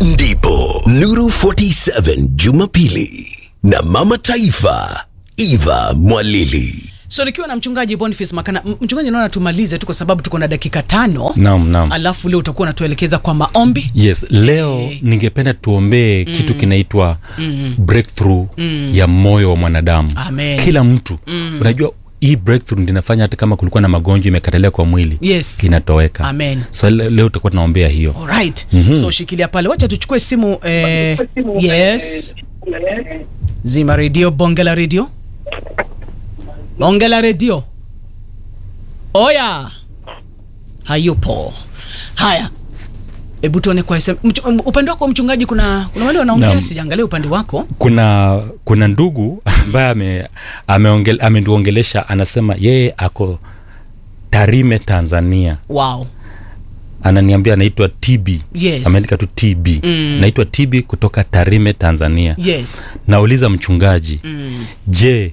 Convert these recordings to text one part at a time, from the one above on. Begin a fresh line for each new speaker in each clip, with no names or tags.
ndipo Nuru 47 Jumapili na Mama Taifa Eva Mwalili.
So nikiwa na mchungaji Boniface Makana. Mchungaji, naona tumalize tu kwa sababu tuko na dakika 5.
Naam.
Alafu leo utakuwa unatuelekeza kwa maombi.
Yes, leo ningependa tuombee kitu kinaitwa breakthrough ya moyo wa mwanadamu.
Amen.
Kila mtu unajua hii breakthrough ndinafanya hata kama kulikuwa na magonjwa imekatalia kwa mwili,
yes,
kinatoweka.
Amen.
So leo tutakuwa tunaombea hiyo.
Alright. So shikilia pale. Wacha tuchukue simu. Yes. Zima radio, Bongela radio. Bongela radio. Oya. Hayupo. Haya. Hebu tuone kwa upande wako mchungaji, kuna wale wanaongea, sijaangalia upande wako.
Kuna ndugu ambaye ameniongelesha, anasema yeye ako Tarime, Tanzania.
Wow.
Ananiambia anaitwa TB.
Yes.
Ameandika tu TB. Naitwa TB kutoka Tarime, Tanzania.
Yes.
Nauliza mchungaji, je,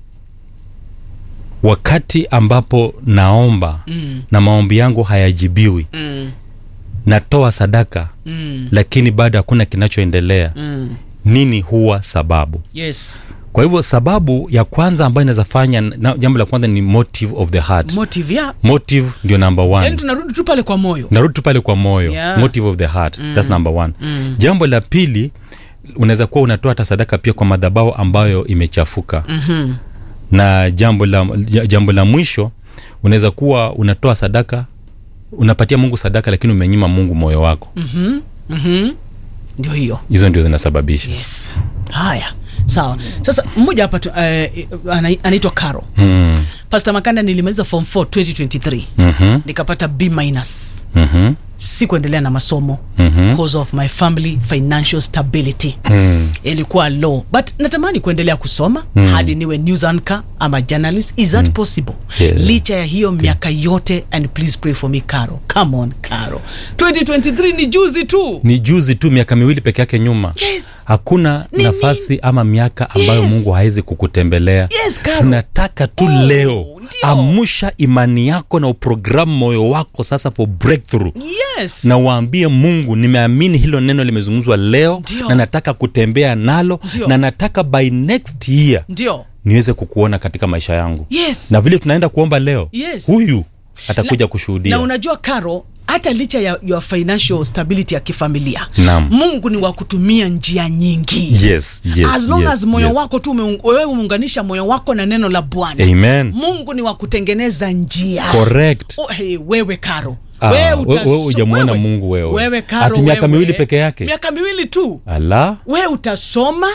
wakati ambapo naomba na maombi yangu hayajibiwi, natoa sadaka, lakini bado hakuna kinachoendelea, nini huwa sababu?
Yes.
Kwa hivyo sababu ya kwanza ambayo inaweza fanya, jambo la kwanza ni motive of the heart.
Motive, yeah.
Motive ndio number 1.
Yaani tunarudi tu pale kwa moyo.
Yeah. Motive of the heart. That's number 1. Jambo la pili, unaweza kuwa unatoa hata sadaka pia kwa madhabahu ambayo imechafuka. Na jambo la mwisho, unaweza kuwa unatoa sadaka, unapatia Mungu sadaka, lakini umenyima Mungu moyo wako.
Ndio hiyo.
Hizo ndio zinasababisha.
Yes. Haya. Sawa. Sasa mmoja hapa anaitwa Caro. Pastor Makanda, nilimaliza form 4 2023. Nikapata B-. Sikuendelea na masomo because of my family financial stability. Ilikuwa low, but natamani kuendelea kusoma hadi niwe news anchor ama journalist. Is that possible?
Yeah.
Licha ya hiyo miaka yote, and please pray for me Caro. Come on Caro. 2023 ni juzi tu, miaka 2 peke yake nyuma. Yes.
Hakuna nafasi ama miaka ambayo Mungu hawezi kukutembelea.
Yes, Caro.
Tunataka tu leo amusha imani yako na uprogramu moyo wako sasa for breakthrough.
Yes.
Na waambie Mungu, nimeamini hilo neno limezungumzwa leo.
Dio.
Na nataka kutembea nalo.
Dio.
Na nataka by next year niweze kukuona katika maisha yangu.
Yes.
Na vile tunaenda kuomba leo,
yes,
huyu atakuja kushuhudia.
Na unajua Caro, hata licha ya your financial stability ya kifamilia, Mungu ni wa kutumia njia nyingi.
Yes.
As long as moyo wako tu wewe umeunganisha moyo wako na neno la Bwana.
Amen.
Mungu ni wa kutengeneza njia.
Correct.
Wewe Caro,
wewe hujamuona Mungu wewe.
Wewe Caro,
ati miaka 2 peke yake.
Miaka 2 tu.
Ala.
Wewe utasoma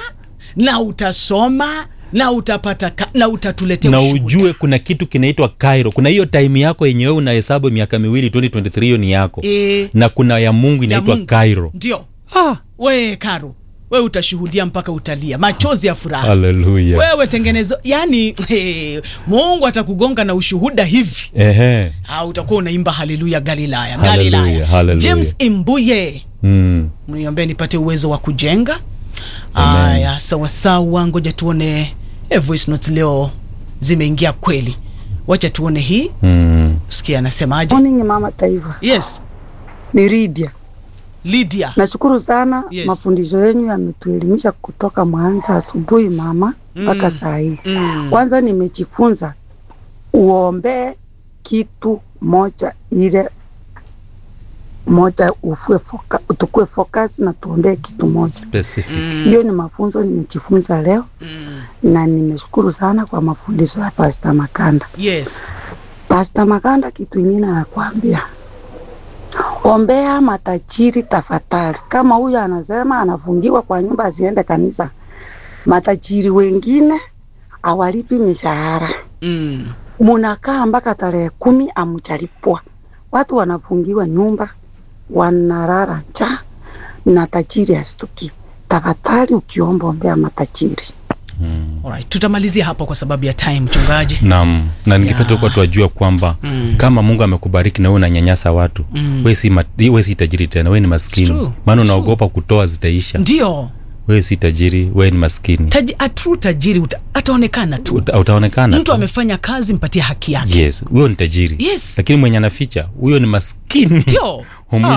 na utapata na utatuletea
na ujue kuna kitu kinaitwa Cairo. Kuna hiyo time yako yenye wewe unahesabu miaka 2 2023, hiyo ni yako. Na kuna ya Mungu inaitwa Cairo.
Ndio. Wewe Caro, wewe utashuhudia mpaka utalia machozi ya furaha.
Hallelujah.
Wewe tengenezo, yani Mungu atakugonga na ushuhuda hivi. Utakuwa unaimba haleluya Galilaya.
Hallelujah.
James Imbuye. Mniombe nipate uwezo wa kujenga. Aya, sawa, ngoja tuone voice notes leo zimeingia kweli. Wacha tuone hii. Sikia anasemaje.
Morning Mama Taifa.
Yes.
Ni Lydia. Nashukuru sana, yes, mafundisho yenu yametuelimisha kutoka Mwanza asubuhi mama mpaka saa hii. Kwanza nimejifunza uombe kitu moja, ile moja utukue focus na tuombe kitu moja
specific.
Hiyo ni mafunzo nimejifunza leo. Na nimeshukuru sana kwa mafundisho ya Pastor Makanda.
Yes.
Pastor Makanda, kitu kingine nakwambia, ombea matajiri tafadhali. Kama huyu anasema anafungiwa kwa nyumba asiende kanisa, matajiri wengine hawalipi mishahara. Munakaa mpaka tarehe 10 amuchalipwa. Watu wanafungiwa nyumba, wanarara njaa, na tajiri asituki. Tafadhali ukiomba ombea matajiri.
Alright, tutamalizia hapo kwa sababu ya time mchungaji.
Naam. Na ningependa kwa tuwajua kwamba kama Mungu amekubariki na wewe unanyanyasa watu, wewe si tajiri tena, wewe ni maskini. Maana unaogopa kutoa zitaisha.
Ndio.
Wewe si tajiri, wewe ni maskini.
A true tajiri ataonekana tu.
Utaonekana.
Mtu amefanya kazi, mpatie haki yake.
Yes, huyo ni tajiri.
Yes.
Lakini mwenye anaficha, huyo ni maskini.
Ndio.
Mwisho.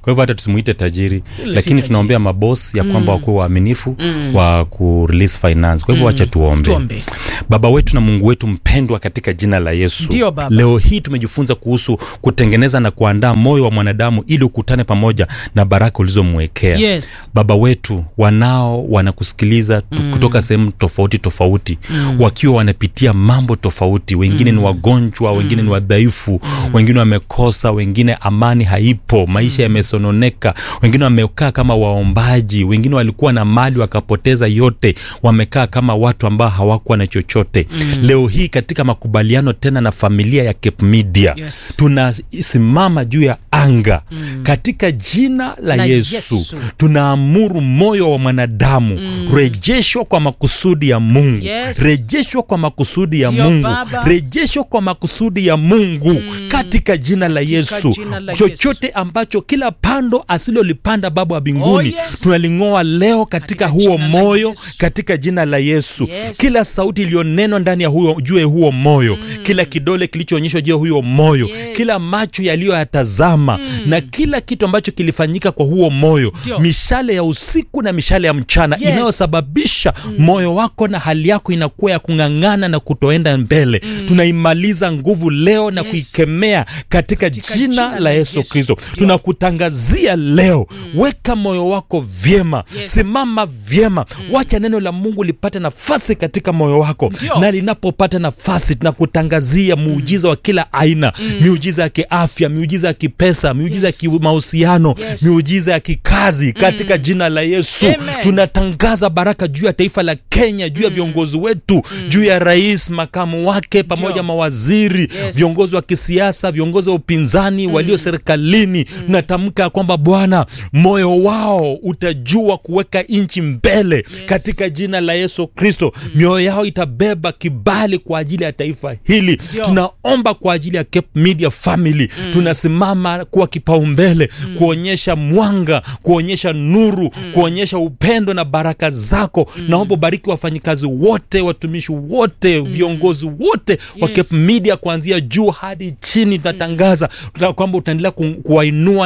Kwa hivyo hata tusimuite tajiri,
Yule
lakini
si
tunaombea maboss ya kwamba wakuwe waaminifu wa ku release finance. Kwa hivyo acha tuombe. Baba wetu na Mungu wetu mpendwa, katika jina la Yesu.
Ndio, Baba.
Leo hii tumejifunza kuhusu kutengeneza na kuandaa moyo wa mwanadamu ili ukutane pamoja na baraka ulizomwekea.
Yes.
Baba wetu, wanao wanakusikiliza kutoka sehemu tofauti tofauti, wakiwa wanapitia mambo tofauti. Wengine ni wagonjwa, wengine ni wadhaifu, wengine wamekosa, wengine amani haipo, maisha yamesononeka, wengine wamekaa kama waombaji, wengine walikuwa na mali wakapoteza yote, wamekaa kama watu ambao hawakuwa na chochote. Leo hii katika makubaliano tena na familia ya Cape Media,
Yes.
tunasimama juu ya anga katika jina la Yesu. Tunaamuru moyo wa mwanadamu rejeshwa kwa makusudi ya Mungu.
Yes.
Rejeshwa kwa makusudi ya
Ndio,
Mungu.
Baba.
Rejeshwa kwa makusudi ya Mungu katika jina la Yesu.
jina la
Chochote ambacho kila pando asilolipanda Baba wa mbinguni,
yes.
tunaling'oa leo katika huo
jina la
moyo
Yesu.
katika jina la Yesu.
Yes.
Kila sauti iliyonenwa ndani ya huo juu ya huo moyo, kila kidole kilichoonyeshwa juu ya huo moyo,
Yes.
kila macho yaliyoyatazama na kila kitu ambacho kilifanyika kwa huo moyo,
Ndio.
mishale ya usiku na mishale ya mchana,
Yes.
inayosababisha moyo wako na hali yako inakuwa ya kung'ang'ana na kutoenda mbele, tunaimaliza nguvu leo na
Yes.
kuikemea katika jina la Yesu Kristo. Tunakutangazia leo, weka moyo wako vyema.
Yes.
Simama vyema. Wacha neno la Mungu lipate nafasi katika moyo wako.
Ndio.
Na linapopata nafasi, tunakutangazia muujiza wa kila aina, miujiza ya kiafya, miujiza ya kipesa, miujiza ya kimahusiano,
Yes.
miujiza ya kikazi katika jina la Yesu.
Amen.
Tunatangaza baraka juu ya taifa la Kenya, juu ya viongozi wetu, juu ya rais, makamu wake, pamoja
Ndio.
mawaziri,
Yes.
viongozi wa kisiasa, viongozi wa upinzani, walio serikalini. Natamka kwamba Bwana, moyo wao utajua kuweka nchi mbele katika jina la Yesu Kristo. Mioyo yao itabeba kibali kwa ajili ya taifa hili.
Ndio.
Tunaomba kwa ajili ya Cape Media family. Tunasimama kuwa kipaumbele, kuonyesha mwanga, kuonyesha nuru, kuonyesha upendo na baraka zako. Naomba bariki wafanyikazi wote, watumishi wote, viongozi wote wa
Yes.
Cape Media kuanzia juu hadi chini. Tunatangaza kwamba utaendelea kuwainua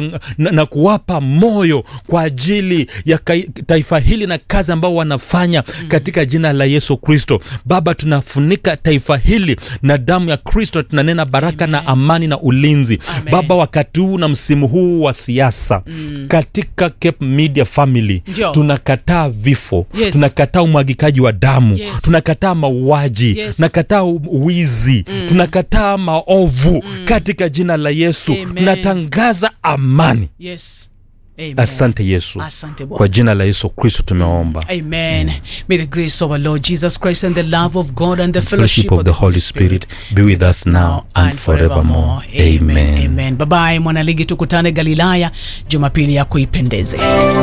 na kuwapa moyo kwa ajili ya taifa hili na kazi ambao wanafanya katika jina la Yesu Kristo. Baba, tunafunika taifa hili na damu ya Kristo. Tunanena baraka na amani na ulinzi.
Amen.
Baba, wakati huu na msimu huu wa siasa katika Cape Media family,
Ndio.
tunakataa vifo.
Yes.
Tunakataa umwagikaji wa damu.
Yes.
Tunakataa mauaji.
Yes.
Tunakataa wizi. Tunakataa maovu katika jina la Yesu.
Amen.
Tunatangaza amani.
Yes. Amen.
Asante Yesu.
Asante Bwana.
Kwa jina la Yesu Kristo tumeomba.
Amen. May the grace of our Lord Jesus Christ and the love of God and the
Fellowship of the Holy Spirit be with us now and forevermore. Amen.
Amen. Bye bye mwanaligi, tukutane Galilaya Jumapili yako ipendeze.